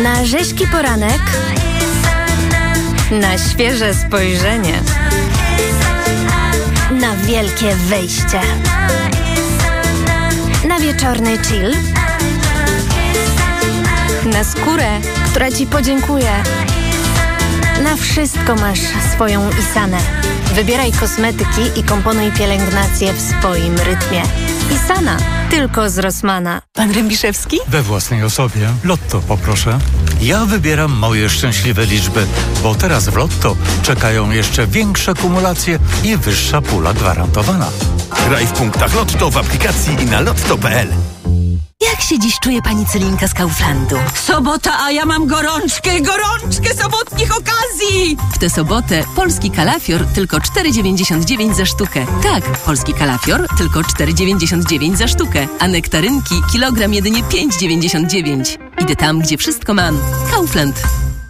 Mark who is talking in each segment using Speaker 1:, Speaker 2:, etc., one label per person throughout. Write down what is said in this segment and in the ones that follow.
Speaker 1: Na rzeźki poranek, na świeże spojrzenie, na wielkie wyjście, na wieczorny chill, na skórę, która Ci podziękuje. Na wszystko masz swoją Isanę. Wybieraj kosmetyki i komponuj pielęgnację w swoim rytmie. Isana, tylko z Rossmana.
Speaker 2: Pan Rębiszewski?
Speaker 3: We własnej osobie. Lotto poproszę. Ja wybieram moje szczęśliwe liczby, bo teraz w Lotto czekają jeszcze większe kumulacje i wyższa pula gwarantowana.
Speaker 4: Graj w punktach Lotto w aplikacji i na lotto.pl.
Speaker 2: Jak się dziś czuje pani Celinka z Kauflandu?
Speaker 5: Sobota, a ja mam gorączkę sobotnich okazji!
Speaker 2: W tę sobotę polski kalafior tylko 4,99 za sztukę. Tak, polski kalafior tylko 4,99 za sztukę, a nektarynki kilogram jedynie 5,99. Idę tam, gdzie wszystko mam. Kaufland.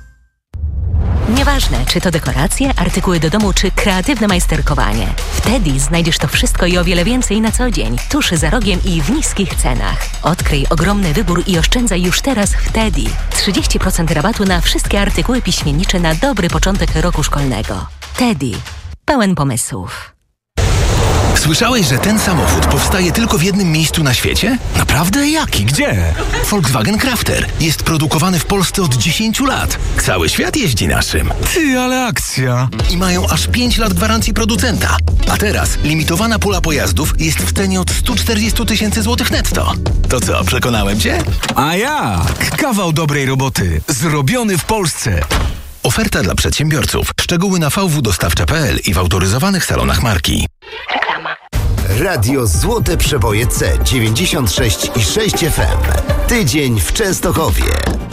Speaker 6: Nieważne, czy to dekoracje, artykuły do domu, czy kreatywne majsterkowanie. W Teddy znajdziesz to wszystko i o wiele więcej na co dzień, tuż za rogiem i w niskich cenach. Odkryj ogromny wybór i oszczędzaj już teraz w Teddy. 30% rabatu na wszystkie artykuły piśmiennicze na dobry początek roku szkolnego. Teddy. Pełen pomysłów.
Speaker 4: Słyszałeś, że ten samochód powstaje tylko w jednym miejscu na świecie? Naprawdę? Jaki? Gdzie? Volkswagen Crafter. Jest produkowany w Polsce od 10 lat. Cały świat jeździ naszym.
Speaker 3: Ty, ale akcja!
Speaker 4: I mają aż 5 lat gwarancji producenta. A teraz limitowana pula pojazdów jest w cenie od 140 000 złotych netto. To co, przekonałem cię?
Speaker 7: A jak? Kawał dobrej roboty. Zrobiony w Polsce.
Speaker 4: Oferta dla przedsiębiorców. Szczegóły na vwdostawcze.pl i w autoryzowanych salonach marki.
Speaker 6: Reklama.
Speaker 8: Radio Złote Przeboje C 96,6 FM. Tydzień w Częstochowie.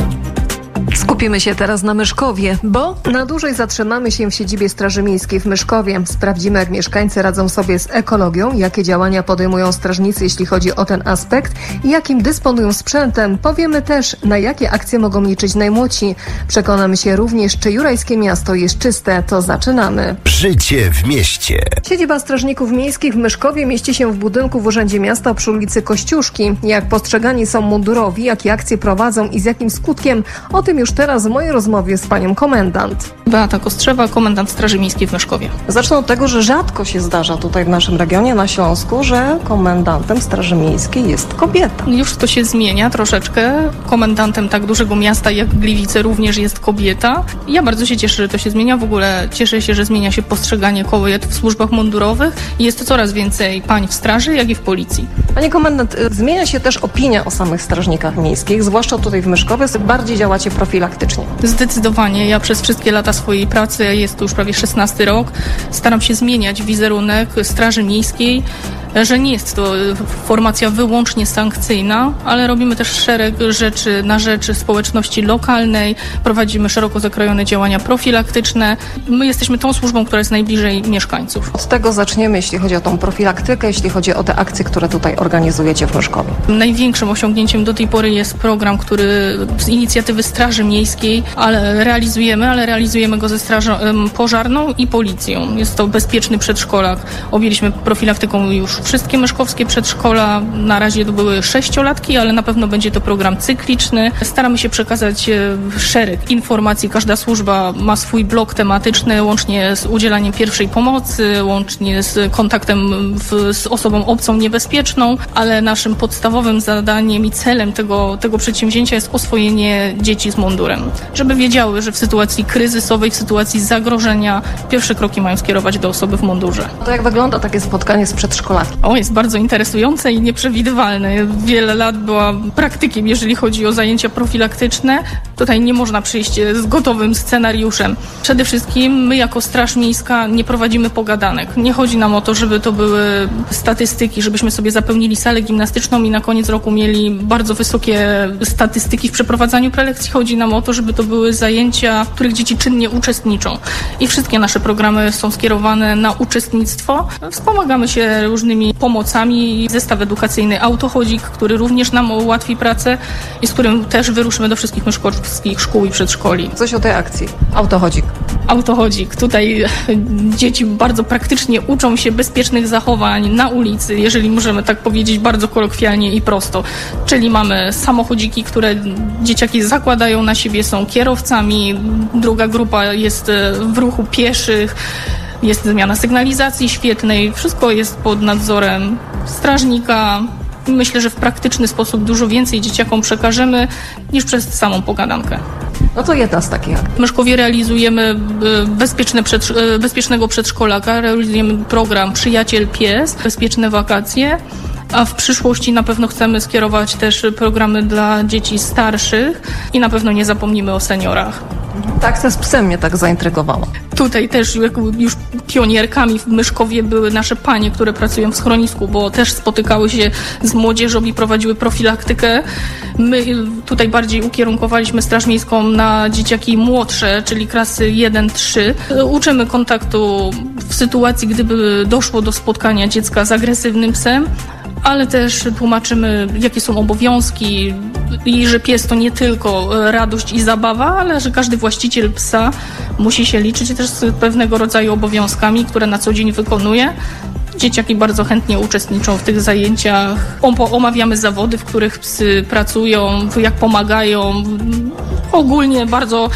Speaker 9: Skupimy się teraz na Myszkowie, bo na dłużej zatrzymamy się w siedzibie Straży Miejskiej w Myszkowie. Sprawdzimy, jak mieszkańcy radzą sobie z ekologią, jakie działania podejmują strażnicy, jeśli chodzi o ten aspekt i jakim dysponują sprzętem. Powiemy też, na jakie akcje mogą liczyć najmłodsi. Przekonamy się również, czy Jurajskie Miasto jest czyste. To zaczynamy.
Speaker 8: Życie w mieście.
Speaker 9: Siedziba Strażników Miejskich w Myszkowie mieści się w budynku w Urzędzie Miasta przy ulicy Kościuszki. Jak postrzegani są mundurowi, jakie akcje prowadzą i z jakim skutkiem, o tym już teraz w mojej rozmowie z panią komendant.
Speaker 10: Beata Kostrzewa, komendant Straży Miejskiej w Myszkowie.
Speaker 9: Zacznę od tego, że rzadko się zdarza tutaj w naszym regionie, na Śląsku, że komendantem Straży Miejskiej jest kobieta.
Speaker 10: Już to się zmienia troszeczkę. Komendantem tak dużego miasta jak Gliwice również jest kobieta. Ja bardzo się cieszę, że to się zmienia. W ogóle cieszę się, że zmienia się postrzeganie kobiet w służbach mundurowych i jest to coraz więcej pań w straży, jak i w policji.
Speaker 9: Panie komendant, zmienia się też opinia o samych strażnikach miejskich, zwłaszcza tutaj w Myszkowie. Bardziej działacie profilaktycznie.
Speaker 10: Zdecydowanie. Ja przez wszystkie lata swojej pracy, jest to już prawie 16 rok, staram się zmieniać wizerunek Straży Miejskiej, że nie jest to formacja wyłącznie sankcyjna, ale robimy też szereg rzeczy na rzecz społeczności lokalnej, prowadzimy szeroko zakrojone działania profilaktyczne. My jesteśmy tą służbą, która jest najbliżej mieszkańców.
Speaker 9: Od tego zaczniemy, jeśli chodzi o tą profilaktykę, jeśli chodzi o te akcje, które tutaj organizujecie w Myszkowie.
Speaker 10: Największym osiągnięciem do tej pory jest program, który z inicjatywy Straży Miejskiej realizujemy go ze Strażą Pożarną i Policją. Jest to bezpieczny przedszkolak. Objęliśmy profilaktyką już wszystkie myszkowskie przedszkola. Na razie to były 6-latki, ale na pewno będzie to program cykliczny. Staramy się przekazać szereg informacji. Każda służba ma swój blok tematyczny, łącznie z udzielaniem pierwszej pomocy, łącznie z kontaktem z osobą obcą niebezpieczną, ale naszym podstawowym zadaniem i celem tego przedsięwzięcia jest oswojenie dzieci z mundurem. Żeby wiedziały, że w sytuacji kryzysowej, w sytuacji zagrożenia pierwsze kroki mają skierować do osoby w mundurze.
Speaker 9: To jak wygląda takie spotkanie z przedszkolami?
Speaker 10: Jest bardzo interesujące i nieprzewidywalne. Wiele lat byłam praktykiem, jeżeli chodzi o zajęcia profilaktyczne. Tutaj nie można przyjść z gotowym scenariuszem. Przede wszystkim my jako Straż Miejska nie prowadzimy pogadanek. Nie chodzi nam o to, żeby to były statystyki, żebyśmy sobie zapełnili salę gimnastyczną i na koniec roku mieli bardzo wysokie statystyki w przeprowadzaniu prelekcji. Chodzi nam o to, żeby to były zajęcia, w których dzieci czynnie uczestniczą. I wszystkie nasze programy są skierowane na uczestnictwo. Wspomagamy się różnymi różnymi pomocami. Zestaw edukacyjny Autochodzik, który również nam ułatwi pracę i z którym też wyruszymy do wszystkich myszkowskich szkół i przedszkoli.
Speaker 9: Coś o tej akcji. Autochodzik.
Speaker 10: Tutaj dzieci bardzo praktycznie uczą się bezpiecznych zachowań na ulicy, jeżeli możemy tak powiedzieć bardzo kolokwialnie i prosto. Czyli mamy samochodziki, które dzieciaki zakładają na siebie, są kierowcami. Druga grupa jest w ruchu pieszych. Jest zmiana sygnalizacji świetlnej. Wszystko jest pod nadzorem strażnika. Myślę, że w praktyczny sposób dużo więcej dzieciakom przekażemy niż przez samą pogadankę.
Speaker 9: No to jedna z takich akcji.
Speaker 10: W Myszkowie realizujemy bezpiecznego przedszkolaka, realizujemy program Przyjaciel Pies, bezpieczne wakacje, a w przyszłości na pewno chcemy skierować też programy dla dzieci starszych i na pewno nie zapomnimy o seniorach.
Speaker 9: Akcja z psem mnie tak zaintrygowała.
Speaker 10: Tutaj też już pionierkami w Myszkowie były nasze panie, które pracują w schronisku, bo też spotykały się z młodzieżą i prowadziły profilaktykę. My tutaj bardziej ukierunkowaliśmy Straż Miejską na dzieciaki młodsze, czyli klasy 1-3. Uczymy kontaktu w sytuacji, gdyby doszło do spotkania dziecka z agresywnym psem, ale też tłumaczymy, jakie są obowiązki i że pies to nie tylko radość i zabawa, ale że każdy właściciel psa musi się liczyć też z pewnego rodzaju obowiązkami, które na co dzień wykonuje. Dzieciaki bardzo chętnie uczestniczą w tych zajęciach. Omawiamy zawody, w których psy pracują, jak pomagają. Ogólnie bardzo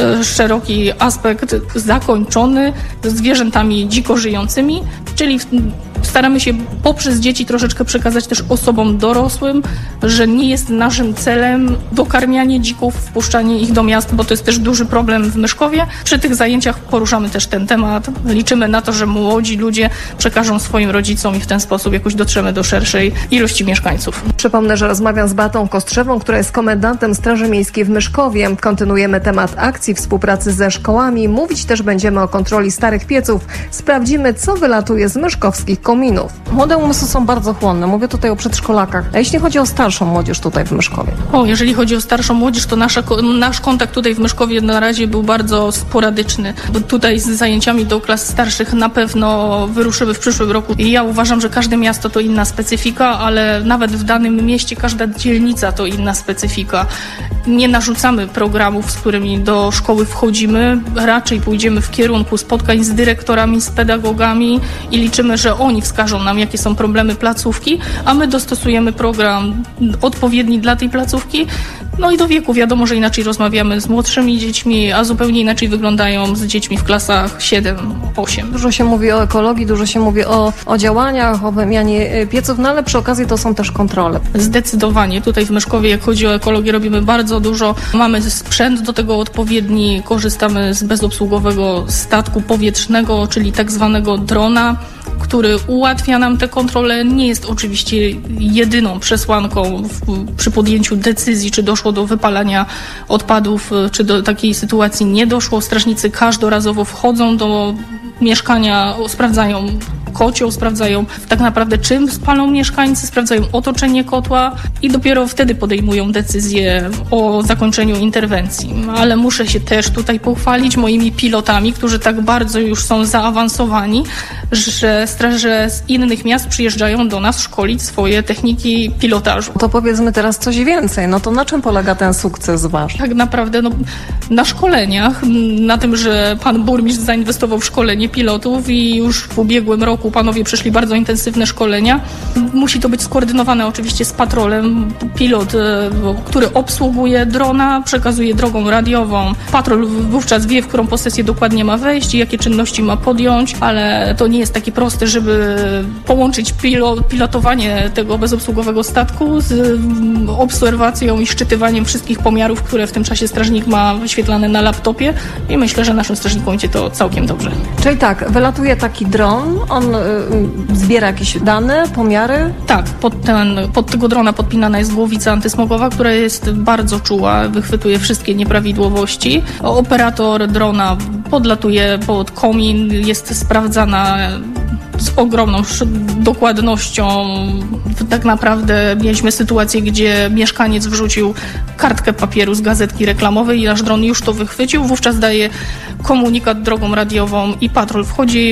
Speaker 10: szeroki aspekt zakończony zwierzętami dziko żyjącymi, czyli staramy się poprzez dzieci troszeczkę przekazać też osobom dorosłym, że nie jest naszym celem dokarmianie dzików, wpuszczanie ich do miast, bo to jest też duży problem w Myszkowie. Przy tych zajęciach poruszamy też ten temat. Liczymy na to, że młodzi ludzie przekażą swoim rodzicom i w ten sposób jakoś dotrzemy do szerszej ilości mieszkańców.
Speaker 9: Przypomnę, że rozmawiam z Beatą Kostrzewą, która jest komendantem Straży Miejskiej w Myszkowie. Kontynuujemy temat akcji współpracy ze szkołami. Mówić też będziemy o kontroli starych pieców. Sprawdzimy, co wylatuje z myszkowskich kominów. Młode umysły są bardzo chłonne. Mówię tutaj o przedszkolakach. A jeśli chodzi o starszą młodzież tutaj w Myszkowie?
Speaker 10: Jeżeli chodzi o starszą młodzież, to nasz kontakt tutaj w Myszkowie na razie był bardzo sporadyczny. Bo tutaj z zajęciami do klas starszych na pewno wyruszymy w przyszłym roku. I ja uważam, że każde miasto to inna specyfika, ale nawet w danym mieście każda dzielnica to inna specyfika. Nie narzucamy programów, z którymi do szkoły wchodzimy. Raczej pójdziemy w kierunku spotkań z dyrektorami, z pedagogami i liczymy, że oni wskażą nam, jakie są problemy placówki, a my dostosujemy program odpowiedni dla tej placówki. No i do wieku wiadomo, że inaczej rozmawiamy z młodszymi dziećmi, a zupełnie inaczej wyglądają z dziećmi w klasach 7-8.
Speaker 9: Dużo się mówi o ekologii, dużo się mówi o działaniach, o wymianie pieców, no ale przy okazji to są też kontrole.
Speaker 10: Zdecydowanie. Tutaj w Myszkowie, jak chodzi o ekologię, robimy bardzo dużo. Mamy sprzęt do tego odpowiedni, korzystamy z bezobsługowego statku powietrznego, czyli tak zwanego drona, który ułatwia nam te kontrole. Nie jest oczywiście jedyną przesłanką przy podjęciu decyzji, czy doszło do wypalania odpadów, czy do takiej sytuacji nie doszło. Strażnicy każdorazowo wchodzą do mieszkania, sprawdzają kocioł, sprawdzają tak naprawdę czym spalą mieszkańcy, sprawdzają otoczenie kotła i dopiero wtedy podejmują decyzję o zakończeniu interwencji. Ale muszę się też tutaj pochwalić moimi pilotami, którzy tak bardzo już są zaawansowani, że straże z innych miast przyjeżdżają do nas szkolić swoje techniki pilotażu.
Speaker 9: To powiedzmy teraz coś więcej. No to na czym polega ten sukces wasz?
Speaker 10: Tak naprawdę na szkoleniach, na tym, że pan burmistrz zainwestował w szkolenie pilotów i już w ubiegłym roku panowie przeszli bardzo intensywne szkolenia. Musi to być skoordynowane oczywiście z patrolem. Pilot, który obsługuje drona, przekazuje drogą radiową. Patrol wówczas wie, w którą posesję dokładnie ma wejść i jakie czynności ma podjąć, ale to nie jest takie proste, żeby połączyć pilotowanie tego bezobsługowego statku z obserwacją i szczytywaniem wszystkich pomiarów, które w tym czasie strażnik ma wyświetlane na laptopie i myślę, że naszym strażnikom idzie to całkiem dobrze.
Speaker 9: Czyli tak, wylatuje taki dron, on zbiera jakieś dane, pomiary?
Speaker 10: Tak, pod tego drona podpinana jest głowica antysmogowa, która jest bardzo czuła, wychwytuje wszystkie nieprawidłowości. Operator drona podlatuje pod komin, jest sprawdzana z ogromną dokładnością. Tak naprawdę mieliśmy sytuację, gdzie mieszkaniec wrzucił kartkę papieru z gazetki reklamowej i nasz dron już to wychwycił. Wówczas daje komunikat drogą radiową i patrol wchodzi,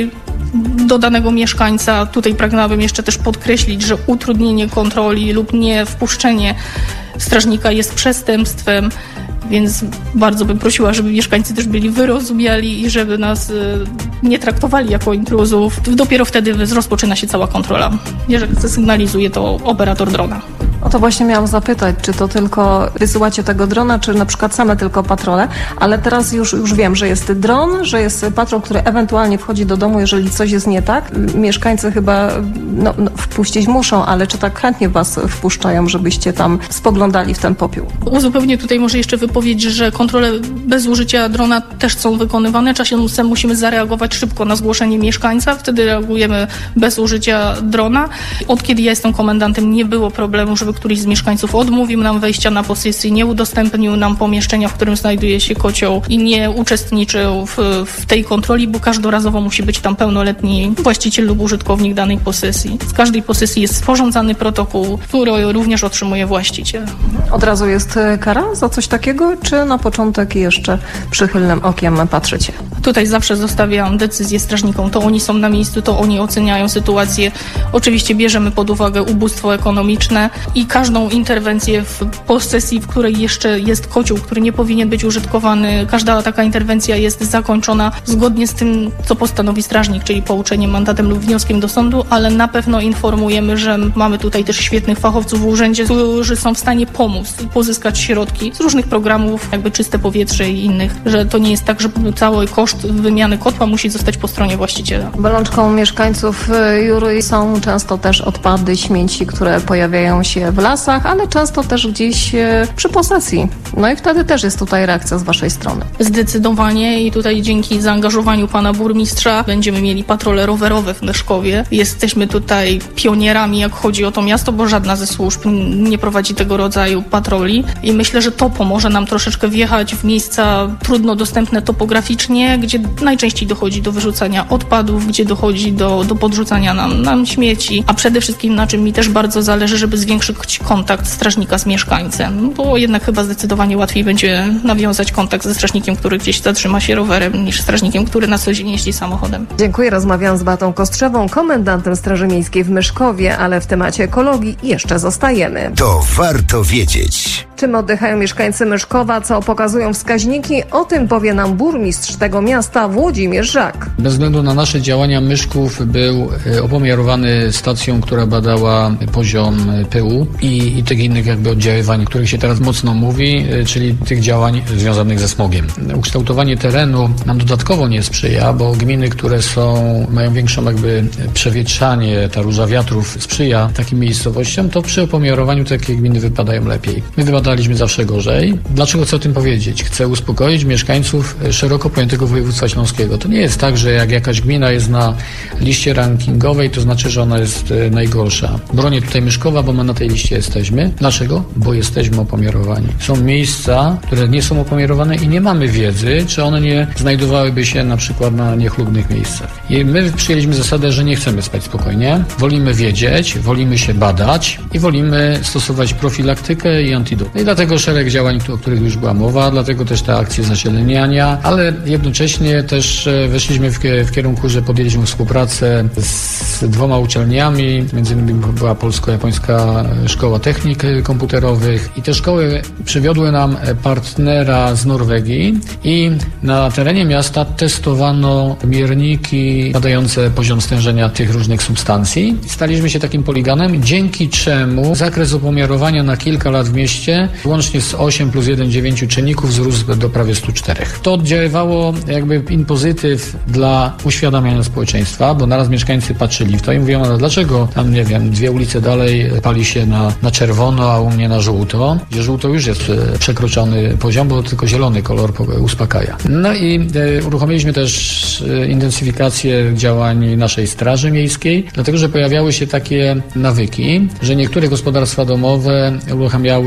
Speaker 10: do danego mieszkańca. Tutaj pragnęłabym jeszcze też podkreślić, że utrudnienie kontroli lub nie wpuszczenie strażnika jest przestępstwem, więc bardzo bym prosiła, żeby mieszkańcy też byli wyrozumiali i żeby nas nie traktowali jako intruzów. Dopiero wtedy rozpoczyna się cała kontrola. Jeżeli zasygnalizuje to operator drona.
Speaker 9: O to właśnie miałam zapytać, czy to tylko wysyłacie tego drona, czy na przykład same tylko patrole, ale teraz już wiem, że jest dron, że jest patrol, który ewentualnie wchodzi do domu, jeżeli coś jest nie tak. Mieszkańcy chyba wpuścić muszą, ale czy tak chętnie was wpuszczają, żebyście tam spoglądali w ten popiół?
Speaker 10: Uzupełnię tutaj może jeszcze wypowiedź, że kontrole bez użycia drona też są wykonywane. Czasem musimy zareagować szybko na zgłoszenie mieszkańca, wtedy reagujemy bez użycia drona. Od kiedy ja jestem komendantem, nie było problemu, żeby któryś z mieszkańców odmówił nam wejścia na posesję, nie udostępnił nam pomieszczenia, w którym znajduje się kocioł i nie uczestniczył w tej kontroli, bo każdorazowo musi być tam pełnoletni właściciel lub użytkownik danej posesji. Z każdej posesji jest sporządzany protokół, który również otrzymuje właściciel.
Speaker 9: Od razu jest kara za coś takiego, czy na początek jeszcze przychylnym okiem patrzycie?
Speaker 10: Tutaj zawsze zostawiam decyzję strażnikom. To oni są na miejscu, to oni oceniają sytuację. Oczywiście bierzemy pod uwagę ubóstwo ekonomiczne i każdą interwencję w posesji, w której jeszcze jest kocioł, który nie powinien być użytkowany. Każda taka interwencja jest zakończona zgodnie z tym, co postanowi strażnik, czyli pouczeniem, mandatem lub wnioskiem do sądu, ale na pewno informujemy, że mamy tutaj też świetnych fachowców w urzędzie, którzy są w stanie pomóc, pozyskać środki z różnych programów, jakby Czyste Powietrze i innych, że to nie jest tak, że cały koszt wymiany kotła musi zostać po stronie właściciela.
Speaker 9: Bolączką mieszkańców Jury są często też odpady, śmieci, które pojawiają się w lasach, ale często też gdzieś przy posesji. No i wtedy też jest tutaj reakcja z waszej strony.
Speaker 10: Zdecydowanie i tutaj dzięki zaangażowaniu pana burmistrza będziemy mieli patrole rowerowe w Myszkowie. Jesteśmy tutaj pionierami, jak chodzi o to miasto, bo żadna ze służb nie prowadzi tego rodzaju patroli i myślę, że to pomoże nam troszeczkę wjechać w miejsca trudno dostępne topograficznie, gdzie najczęściej dochodzi do wyrzucania odpadów, gdzie dochodzi do podrzucania nam śmieci, a przede wszystkim na czym mi też bardzo zależy, żeby zwiększyć kontakt strażnika z mieszkańcem, bo jednak chyba zdecydowanie łatwiej będzie nawiązać kontakt ze strażnikiem, który gdzieś zatrzyma się rowerem, niż strażnikiem, który na co dzień jeździ samochodem.
Speaker 9: Dziękuję. Rozmawiałam z Beatą Kostrzewą, komendantem Straży Miejskiej w Myszkowie, ale w temacie ekologii jeszcze zostajemy.
Speaker 8: To warto wiedzieć.
Speaker 9: Czym oddychają mieszkańcy Myszkowa, co pokazują wskaźniki? O tym powie nam burmistrz tego miasta Włodzimierz Żak.
Speaker 11: Bez względu na nasze działania Myszków był opomiarowany stacją, która badała poziom pyłu i tych innych jakby oddziaływań, o których się teraz mocno mówi, czyli tych działań związanych ze smogiem. Ukształtowanie terenu nam dodatkowo nie sprzyja, bo gminy, które mają większą jakby przewietrzanie, ta róża wiatrów sprzyja takim miejscowościom, to przy opomiarowaniu takie gminy wypadają lepiej. My wypadaliśmy zawsze gorzej. Dlaczego chcę o tym powiedzieć? Chcę uspokoić mieszkańców szeroko pojętego województwa śląskiego. To nie jest tak, że jak jakaś gmina jest na liście rankingowej, to znaczy, że ona jest najgorsza. Bronię tutaj Myszkowa, bo my na tej liście jesteśmy. Dlaczego? Bo jesteśmy opomiarowani. Są miejsca, które nie są opomiarowane i nie mamy wiedzy, czy one nie znajdowałyby się na przykład na niechlubnych miejscach. I my przyjęliśmy zasadę, że nie chcemy spać spokojnie. Wolimy wiedzieć, wolimy się badać i wolimy stosować profilaktykę i antidot. No i dlatego szereg działań, o których już była mowa, dlatego też te akcje zazieleniania, ale jednocześnie też weszliśmy w kierunku, że podjęliśmy współpracę z 2 uczelniami, między innymi była Polsko-Japońska Szkoła Technik Komputerowych i te szkoły przywiodły nam partnera z Norwegii i na terenie miasta testowano mierniki badające poziom stężenia tych różnych substancji. Staliśmy się takim poligonem, dzięki czemu zakres opomiarowania na kilka lat w mieście łącznie z 8 plus 1 9 czynników wzrósł do prawie 104. To oddziaływało jakby in pozytyw dla uświadamiania społeczeństwa, bo naraz mieszkańcy patrzyli w to i mówią, no dlaczego tam, nie wiem, 2 ulice dalej pali się na czerwono, a u mnie na żółto, gdzie żółto już jest przekroczony poziom, bo tylko zielony kolor uspokaja. No i uruchomiliśmy też intensyfikację działań naszej Straży Miejskiej, dlatego że pojawiały się takie nawyki, że niektóre gospodarstwa domowe uruchamiały proces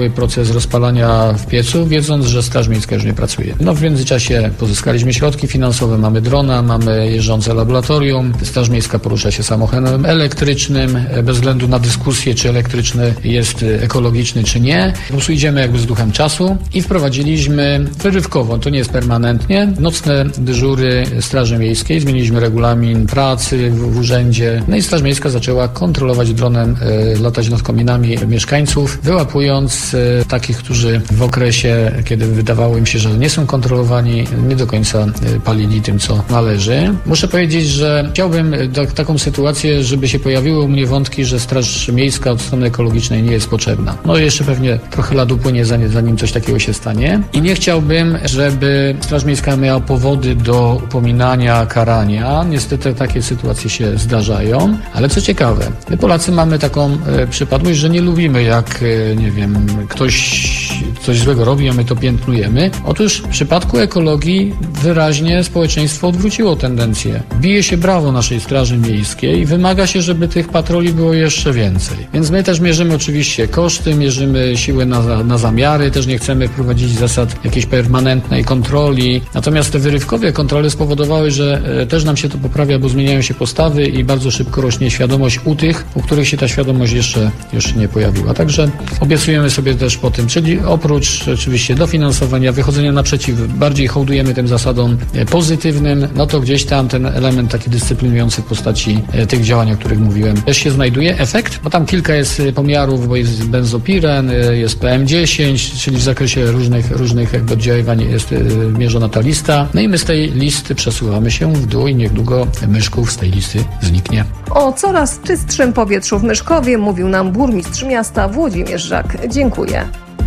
Speaker 11: z rozpalania w piecu, wiedząc, że Straż Miejska już nie pracuje. No w międzyczasie pozyskaliśmy środki finansowe, mamy drona, mamy jeżdżące laboratorium, Straż Miejska porusza się samochodem elektrycznym, bez względu na dyskusję, czy elektryczny jest ekologiczny, czy nie. Po prostu idziemy jakby z duchem czasu i wprowadziliśmy wyrywkowo, to nie jest permanentnie, nocne dyżury Straży Miejskiej, zmieniliśmy regulamin pracy w urzędzie, no i Straż Miejska zaczęła kontrolować dronem, latać nad kominami mieszkańców, wyłapując takich, którzy w okresie, kiedy wydawało im się, że nie są kontrolowani, nie do końca palili tym, co należy. Muszę powiedzieć, że chciałbym taką sytuację, żeby się pojawiły u mnie wątki, że Straż Miejska od strony ekologicznej nie jest potrzebna. No jeszcze pewnie trochę lat upłynie, zanim coś takiego się stanie. I nie chciałbym, żeby Straż Miejska miała powody do upominania, karania. Niestety takie sytuacje się zdarzają, ale co ciekawe, my Polacy mamy taką przypadłość, że nie lubimy, jak, nie wiem, ktoś coś złego robi, a my to piętnujemy. Otóż w przypadku ekologii wyraźnie społeczeństwo odwróciło tendencję. Bije się brawo naszej Straży Miejskiej i wymaga się, żeby tych patroli było jeszcze więcej. Więc my też mierzymy oczywiście koszty, mierzymy siłę na zamiary, też nie chcemy wprowadzić zasad jakiejś permanentnej kontroli. Natomiast te wyrywkowe kontrole spowodowały, że też nam się to poprawia, bo zmieniają się postawy i bardzo szybko rośnie świadomość u tych, u których się ta świadomość jeszcze nie pojawiła. Także obiecujemy sobie też po tym, czyli oprócz oczywiście dofinansowania, wychodzenia naprzeciw, bardziej hołdujemy tym zasadom pozytywnym, no to gdzieś tam ten element taki dyscyplinujący w postaci tych działań, o których mówiłem, też się znajduje. Efekt, bo tam kilka jest pomiarów, bo jest benzopiren, jest PM10, czyli w zakresie różnych jakby oddziaływań jest mierzona ta lista. No i my z tej listy przesuwamy się w dół i niedługo myszków z tej listy zniknie.
Speaker 9: O coraz czystszym powietrzu w Myszkowie mówił nam burmistrz miasta Włodzimierz Żak. Dziękuję.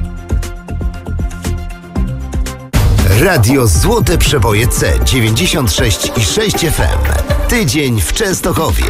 Speaker 8: Radio Złote Przeboje C 96,6 FM. Tydzień w Częstochowie.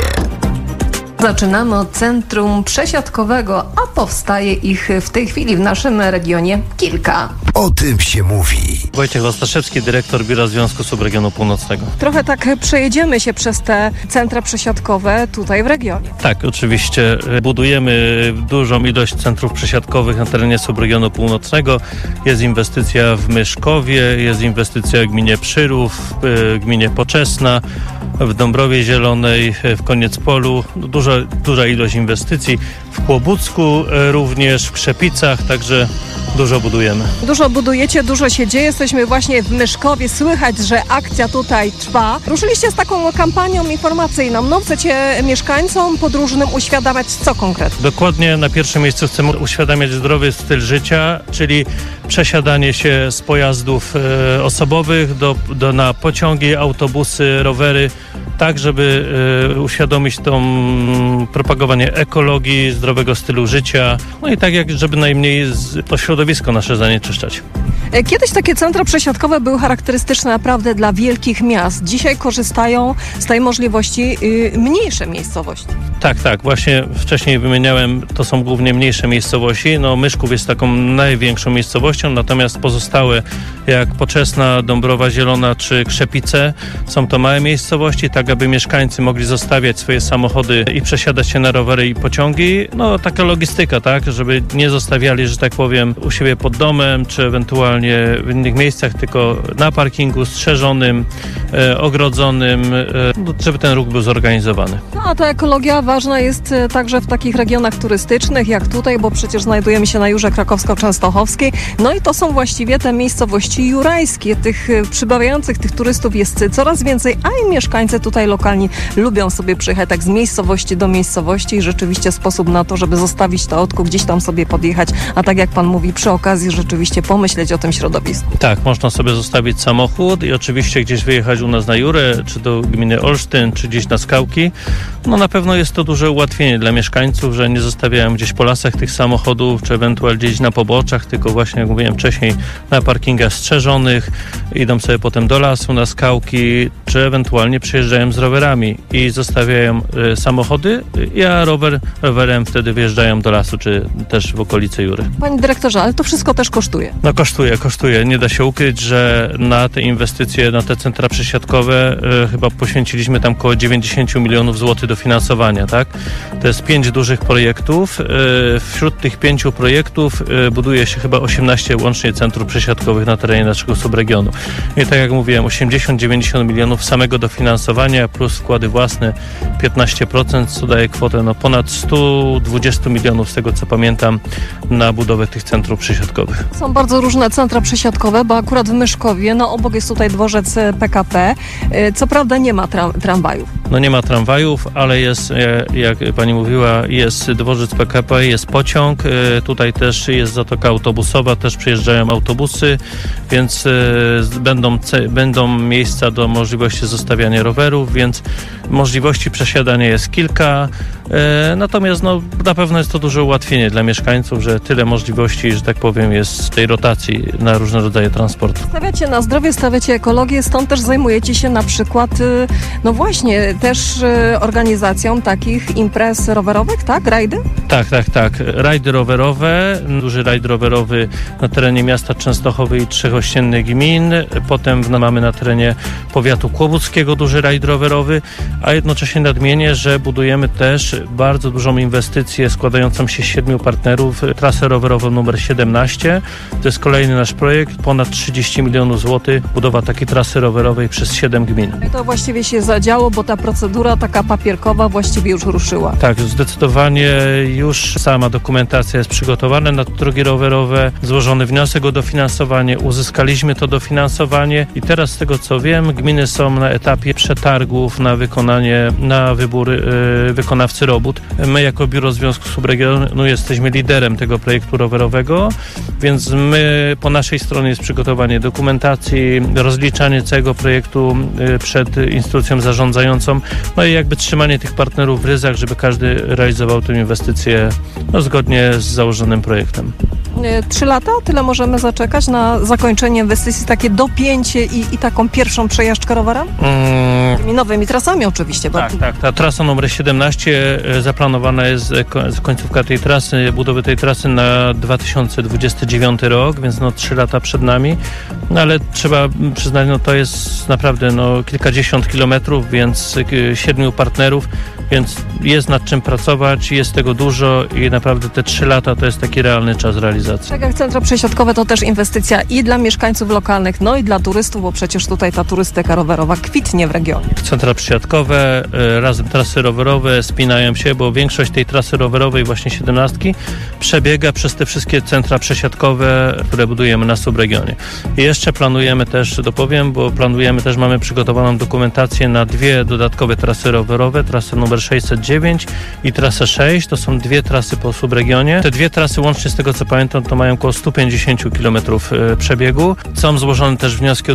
Speaker 9: Zaczynamy od centrum przesiadkowego, a powstaje ich w tej chwili w naszym regionie kilka.
Speaker 8: O tym się mówi.
Speaker 12: Wojciech Ostaszewski, dyrektor Biura Związku Subregionu Północnego.
Speaker 9: Trochę tak przejedziemy się przez te centra przesiadkowe tutaj w regionie.
Speaker 12: Tak, oczywiście budujemy dużą ilość centrów przesiadkowych na terenie Subregionu Północnego. Jest inwestycja w Myszkowie, jest inwestycja w gminie Przyrów, w gminie Poczesna, w Dąbrowie Zielonej, w Koniecpolu. Duża ilość inwestycji. W Kłobucku również, w Krzepicach, także dużo budujemy.
Speaker 9: Dużo budujecie, dużo się dzieje. Jesteśmy właśnie w Myszkowie. Słychać, że akcja tutaj trwa. Ruszyliście z taką kampanią informacyjną. No, chcecie mieszkańcom podróżnym uświadamiać co konkretnie?
Speaker 12: Dokładnie na pierwszym miejscu chcemy uświadamiać zdrowy styl życia, czyli przesiadanie się z pojazdów osobowych na pociągi, autobusy, rowery, tak żeby uświadomić propagowanie ekologii, zdrowego stylu życia, no i tak żeby najmniej to środowisko nasze zanieczyszczać.
Speaker 9: Kiedyś takie centra przesiadkowe były charakterystyczne naprawdę dla wielkich miast. Dzisiaj korzystają z tej możliwości mniejsze miejscowości.
Speaker 12: Tak. Właśnie wcześniej wymieniałem, to są głównie mniejsze miejscowości. No, Myszków jest taką największą miejscowością, natomiast pozostałe jak Poczesna, Dąbrowa Zielona czy Krzepice są to małe miejscowości, tak aby mieszkańcy mogli zostawiać swoje samochody i przesiadać się na rowery i pociągi. No taka logistyka, tak, żeby nie zostawiali, że tak powiem, u siebie pod domem, czy ewentualnie w innych miejscach, tylko na parkingu strzeżonym, ogrodzonym, żeby ten ruch był zorganizowany.
Speaker 9: No, a ta ekologia ważna jest także w takich regionach turystycznych jak tutaj, bo przecież znajdujemy się na Jurze Krakowsko-Częstochowskiej. No i to są właściwie te miejscowości jurajskie. Tych przybawiających tych turystów jest coraz więcej, a i mieszkańcy tutaj lokalni lubią sobie przyjechać tak z miejscowości do miejscowości i rzeczywiście sposób na to, żeby zostawić to autko, gdzieś tam sobie podjechać, a tak jak pan mówi, przy okazji rzeczywiście pomyśleć o tym środowisku.
Speaker 12: Tak, można sobie zostawić samochód i oczywiście gdzieś wyjechać u nas na Jurę, czy do gminy Olsztyn, czy gdzieś na Skałki. No na pewno jest to duże ułatwienie dla mieszkańców, że nie zostawiają gdzieś po lasach tych samochodów, czy ewentualnie gdzieś na poboczach, tylko właśnie, jak mówiłem wcześniej, na parkingach strzeżonych, idą sobie potem do lasu, na Skałki, czy ewentualnie przyjeżdżają przyjeżdżają z rowerami i zostawiają samochody, a rowerem wtedy wyjeżdżają do lasu, czy też w okolicy Jury.
Speaker 9: Panie dyrektorze, ale to wszystko też kosztuje.
Speaker 12: No kosztuje. Nie da się ukryć, że na te inwestycje, na te centra przesiadkowe chyba poświęciliśmy tam około 90 milionów złotych dofinansowania, tak? To jest 5 dużych projektów. Wśród tych 5 projektów buduje się chyba 18 łącznie centrów przesiadkowych na terenie naszego subregionu. I tak jak mówiłem, 80-90 milionów samego dofinansowania plus wkłady własne 15%, co daje kwotę ponad 120 milionów, z tego co pamiętam, na budowę tych centrów przesiadkowych.
Speaker 9: Są bardzo różne centra przesiadkowe, bo akurat w Myszkowie, obok jest tutaj dworzec PKP. Co prawda nie ma tramwajów.
Speaker 12: No nie ma tramwajów, ale jest, jak pani mówiła, jest dworzec PKP, jest pociąg, tutaj też jest zatoka autobusowa, też przyjeżdżają autobusy, więc będą miejsca do możliwości zostawiania rowerów, więc możliwości przesiadania jest kilka, natomiast na pewno jest to duże ułatwienie dla mieszkańców, że tyle możliwości, że tak powiem, jest tej rotacji na różne rodzaje transportu.
Speaker 9: Stawiacie na zdrowie, stawiacie ekologię, stąd też zajmujecie się na przykład, właśnie też organizacją takich imprez rowerowych, tak? Rajdy?
Speaker 12: Tak. Rajdy rowerowe, duży rajd rowerowy na terenie miasta Częstochowy i 3 ościennych gmin. Potem mamy na terenie powiatu kłobuckiego duży rajd rowerowy, a jednocześnie nadmienię, że budujemy też bardzo dużą inwestycję składającą się z 7 partnerów, trasę rowerową numer 17. To jest kolejny nasz projekt, ponad 30 milionów złotych, budowa takiej trasy rowerowej przez 7 gmin.
Speaker 9: I to właściwie się zadziało, bo ta procedura taka papierkowa właściwie już ruszyła.
Speaker 12: Tak, zdecydowanie już sama dokumentacja jest przygotowana na drogi rowerowe, złożony wniosek o dofinansowanie, uzyskaliśmy to dofinansowanie i teraz z tego co wiem, gminy są na etapie przetargów na wybór wykonawcy robót. My jako Biuro Związku Subregionu jesteśmy liderem tego projektu rowerowego, więc my po naszej stronie jest przygotowanie dokumentacji, rozliczanie całego projektu przed instytucją zarządzającą, i jakby trzymanie tych partnerów w ryzach, żeby każdy realizował tę inwestycję zgodnie z założonym projektem.
Speaker 9: 3 lata? Tyle możemy zaczekać na zakończenie inwestycji, takie dopięcie i taką pierwszą przejażdżkę rowerem? Tymi nowymi trasami oczywiście.
Speaker 12: Tak. Ta trasa numer 17 zaplanowana jest końcówka tej trasy, budowy tej trasy na 2029 rok, więc 3 lata przed nami. Ale trzeba przyznać, to jest naprawdę kilkadziesiąt kilometrów, więc 7 partnerów, więc jest nad czym pracować, jest tego dużo i naprawdę te 3 lata to jest taki realny czas realizacji.
Speaker 9: Tak jak centra przesiadkowe to też inwestycja i dla mieszkańców lokalnych, i dla turystów, bo przecież tutaj ta turystyka rowerowa kwitnie w regionie.
Speaker 12: Centra przesiadkowe, razem trasy rowerowe spinają się, bo większość tej trasy rowerowej, właśnie 17, przebiega przez te wszystkie centra przesiadkowe, które budujemy na subregionie. I jeszcze planujemy też, mamy przygotowaną dokumentację na 2 dodatkowe trasy rowerowe, trasę numer 609 i trasę 6, to są 2 trasy po subregionie. Te 2 trasy łącznie z tego co pamiętam to mają około 150 km przebiegu. Są złożone też wnioski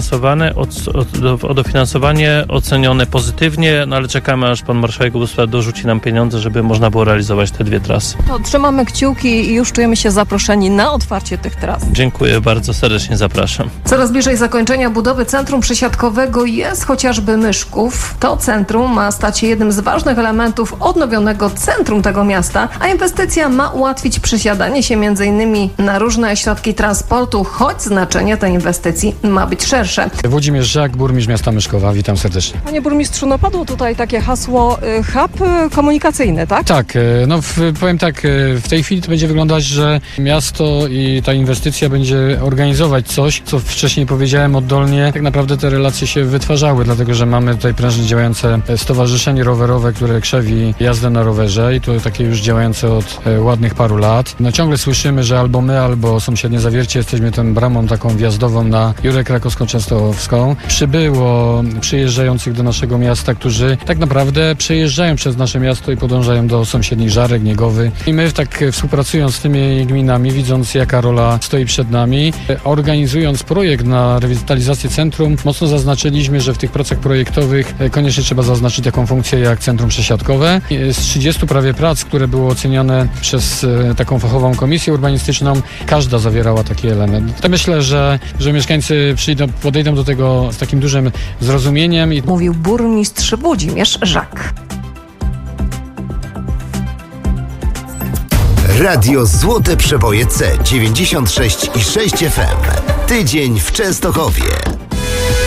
Speaker 12: o dofinansowanie ocenione pozytywnie, ale czekamy aż pan marszałek województwa dorzuci nam pieniądze, żeby można było realizować te 2 trasy.
Speaker 9: To trzymamy kciuki i już czujemy się zaproszeni na otwarcie tych tras.
Speaker 12: Dziękuję bardzo, serdecznie zapraszam.
Speaker 9: Coraz bliżej zakończenia budowy centrum przesiadkowego jest chociażby Myszków. To centrum ma stać się jednym z ważnych elementów odnowionego centrum tego miasta, a inwestycja ma ułatwić przesiadanie się m.in. na różne środki transportu, choć znaczenie tej inwestycji ma być szersze.
Speaker 11: Włodzimierz Żak, burmistrz miasta Myszkowa. Witam serdecznie.
Speaker 9: Panie burmistrzu, padło tutaj takie hasło hub komunikacyjny, tak?
Speaker 11: Tak, powiem tak, w tej chwili to będzie wyglądać, że miasto i ta inwestycja będzie organizować coś, co wcześniej powiedziałem oddolnie. Tak naprawdę te relacje się wytwarzały, dlatego że mamy tutaj prężnie działające stowarzyszenie rowerowe, które krzewi jazdę na rowerze i to takie już działające od ładnych paru lat. Ciągle słyszymy, że albo my, albo sąsiednie Zawiercie jesteśmy tą bramą taką wjazdową na Jurę Krakowsko-Częstochowską. Przybyło przyjeżdżających do naszego miasta, którzy tak naprawdę przejeżdżają przez nasze miasto i podążają do sąsiednich Żarek, Niegowy. I my tak współpracując z tymi gminami, widząc jaka rola stoi przed nami, organizując projekt na rewitalizację centrum, mocno zaznaczyliśmy, że w tych pracach projektowych koniecznie trzeba zaznaczyć taką funkcję jak centrum centrum przesiadkowe. Z 30 prawie prac, które były oceniane przez taką fachową komisję urbanistyczną, każda zawierała taki element. To myślę, że mieszkańcy podejdą do tego z takim dużym zrozumieniem.
Speaker 9: Mówił burmistrz Włodzimierz Żak.
Speaker 8: Radio Złote Przeboje C 96,6 FM. Tydzień w Częstochowie.